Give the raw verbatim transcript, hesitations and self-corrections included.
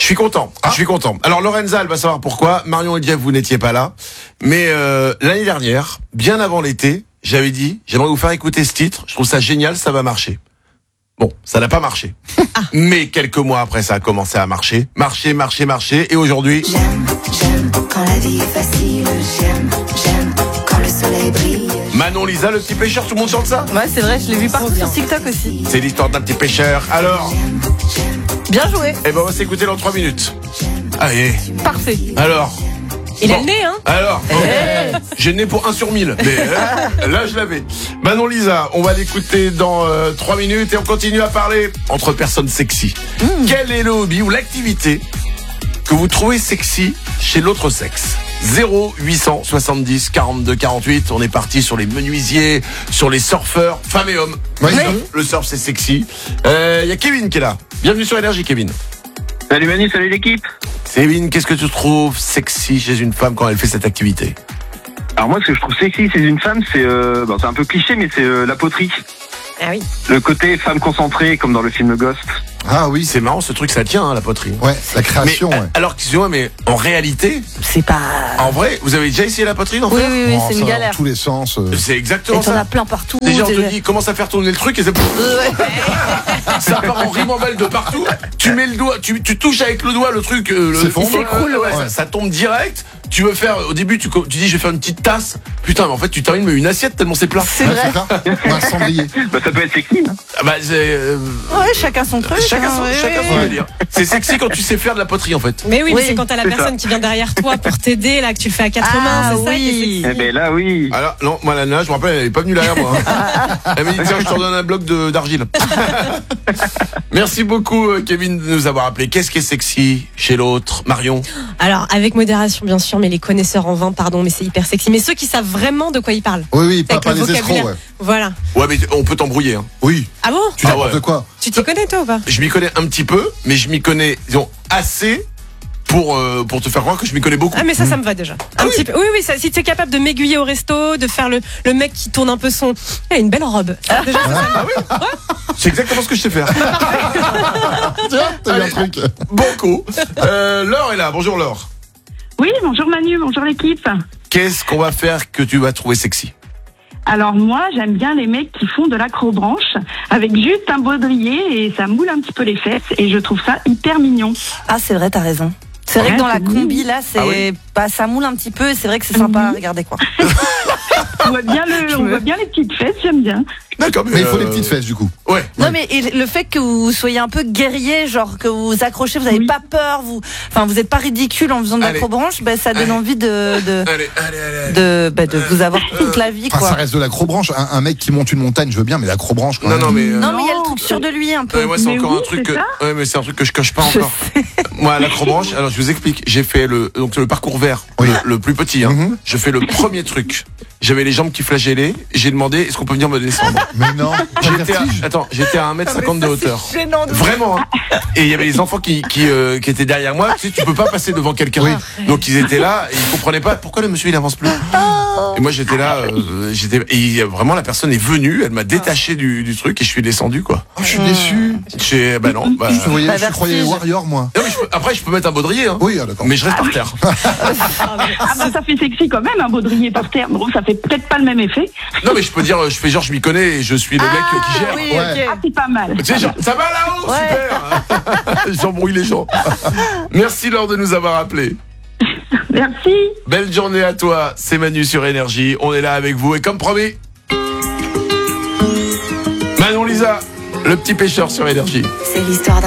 suis content. Ah. Je suis content. Alors Lorenza, elle va savoir pourquoi. Marion et Jeff, vous n'étiez pas là. Mais euh, l'année dernière, bien avant l'été, j'avais dit, j'aimerais vous faire écouter ce titre. Je trouve ça génial, ça va marcher. Bon, ça n'a pas marché. Ah. Mais quelques mois après, ça a commencé à marcher. Marcher, marcher, marcher. Et aujourd'hui... J'aime, j'aime quand la vie est facile. J'aime, j'aime quand le soleil brille. Manon Lisa, le petit pêcheur, tout le monde chante ça? Ouais, c'est vrai, je l'ai vu partout sur TikTok aussi. C'est l'histoire d'un petit pêcheur. Alors? Bien joué. Eh ben, on va s'écouter dans trois minutes. Allez. Parfait. Alors? Il bon. a le nez, hein? Alors, hey. J'ai le nez pour un sur mille. Mais euh, là, je l'avais. Manon Lisa, on va l'écouter dans euh, trois minutes et on continue à parler entre personnes sexy. Mm. Quel est le hobby ou l'activité que vous trouvez sexy chez l'autre sexe? zéro huit cent soixante-dix quarante-deux quarante-huit. On est parti sur les menuisiers, sur les surfeurs, femmes et hommes. Oui. Oui. Le surf, c'est sexy. Il euh, y a Kevin qui est là. Bienvenue sur Énergie, Kevin. Salut Manu, salut l'équipe. Kevin, qu'est-ce que tu trouves sexy chez une femme quand elle fait cette activité? Alors moi, ce que je trouve sexy chez une femme, c'est euh, bon, c'est un peu cliché, mais c'est euh, la poterie. Ah oui. Le côté femme concentrée, comme dans le film Ghost. Ah oui, c'est marrant, ce truc, ça tient, hein, la poterie. Ouais, la création, mais, ouais. Alors, excusez-moi, mais en réalité, c'est pas... En vrai, vous avez déjà essayé la poterie d'en Oui, faire? oui, oui, oh, c'est ça une va galère. dans tous les sens. Euh... C'est exactement et ça. Et t'en as plein partout. Déjà, on te t'es... dit, commence à faire tourner le truc et c'est... Ouais. Ça part en ribambelle de partout. Tu mets le doigt, tu, tu touches avec le doigt le truc... Euh, c'est le fond. C'est cool, ouais, ouais. Ça, ça tombe direct. Tu veux faire, au début, tu, tu dis, je vais faire une petite tasse. Putain, mais en fait, tu termines mais une assiette tellement c'est plat. C'est ouais, vrai. C'est un cendrier. Bah, ça peut être sexy, hein. Ah bah, c'est... Euh... Ouais, chacun son truc. Chacun hein, son, ouais, chacun ouais, son ouais. délire. C'est sexy quand tu sais faire de la poterie, en fait. Mais oui, oui. mais c'est quand t'as la C'est personne ça. qui vient derrière toi pour t'aider, là, que tu le fais à quatre Ah, mains, c'est oui. ça qui est sexy. Eh ben là, oui. Alors, non, moi, la nana, je me rappelle, elle est pas venue derrière moi. Hein. Elle m'a dit, tiens, je te redonne un bloc de, d'argile. Merci beaucoup, Kevin, de nous avoir appelé. Qu'est-ce qui est sexy chez l'autre? Marion? Alors, avec modération, bien sûr, mais les connaisseurs en vin, pardon, mais c'est hyper sexy. Mais ceux qui savent vraiment de quoi ils parlent. Oui, oui, pas, Avec pas le les escrocs, vocabulaire. ouais. Voilà. Ouais, mais on peut t'embrouiller. Hein. Oui. Ah bon? Tu Ah n'importe ouais. quoi. Tu t'y connais, toi, ou pas? Je m'y connais un petit peu, mais je m'y connais, disons, assez pour, euh, pour te faire croire que je m'y connais beaucoup. Ah, mais ça, ça me va déjà. Un Ah oui. petit peu. Oui, oui, ça, si tu es capable de m'aiguiller au resto, de faire le, le mec qui tourne un peu son. Il a une belle robe. Déjà, ça, Ah oui? C'est exactement ce que je sais faire. Tiens, t'as eu un truc. Banco. Euh, Laure est là. Bonjour Laure. Oui, bonjour Manu, bonjour l'équipe. Qu'est-ce qu'on va faire que tu vas trouver sexy? Alors moi, j'aime bien les mecs qui font de l'acrobranche avec juste un baudrier et ça moule un petit peu les fesses et je trouve ça hyper mignon. Ah, c'est vrai, t'as raison. C'est vrai Ouais, que dans la c'est combi, là, c'est Ah oui. bah, ça moule un petit peu et c'est vrai que c'est sympa à regarder, quoi. On voit bien, le, on voit bien les petites fesses, j'aime bien. D'accord, Mais il faut euh, les petites fesses, du coup. Ouais. Non, mais et le fait que vous soyez un peu guerrier, genre que vous vous accrochez, vous avez Oui. pas peur, vous, enfin, vous êtes pas ridicule en faisant de Allez. l'acrobranche, ben, ça donne Allez. envie de, de, Allez, allez, allez. allez. de, bah, de vous avoir toute la vie, Enfin, ça quoi. reste de l'acrobranche. Un, un mec qui monte une montagne, je veux bien, mais l'acrobranche, quand Non, même. non, mais... euh, Non, mais il y a le Non, truc sûr de lui, un peu. Ouais, moi, c'est Mais encore oui, un truc c'est que, ça. ouais, mais c'est un truc que je coche pas Je encore. Moi, l'acrobranche, alors je vous explique. J'ai fait le, donc le parcours vert, Oui. le, le plus petit, hein. Mhm. Je fais le premier truc. J'avais les jambes qui flagellaient. J'ai demandé, est-ce qu'on peut venir me descendre? Mais non, pas de J'étais à, vertige. attends, j'étais à un mètre cinquante de hauteur. Gênant de- Vraiment, hein. Et il y avait les enfants qui, qui, euh, qui étaient derrière moi. Tu sais, tu peux pas passer devant quelqu'un. Oui. Donc ils étaient là et ils comprenaient pas pourquoi le monsieur il avance plus. Et moi j'étais là, euh, j'étais, et vraiment la personne est venue, elle m'a détaché du, du truc et je suis descendu quoi. Oh, je suis déçu. J'ai, bah non, bah. Je te voyais, Bah, je te croyais vertige. Warrior, moi. Non, mais je peux- après je peux mettre un baudrier, hein. Oui, ah, d'accord. Mais je reste par terre. Ah bah ça fait sexy quand même, un baudrier par terre. Bon, ça fait peut-être pas le même effet. Non mais je peux dire, je fais genre je m'y connais et je suis le mec euh, qui gère. oui, Ouais. Ah, ok. c'est pas mal. Tu sais, genre, ça va là-haut, Ouais. super. J'embrouille les gens. Merci Laure de nous avoir appelés. Merci. Belle journée à toi, c'est Manu sur Énergie. On est là avec vous et comme promis, Manon Lisa, le petit pêcheur sur Énergie. C'est l'histoire d'un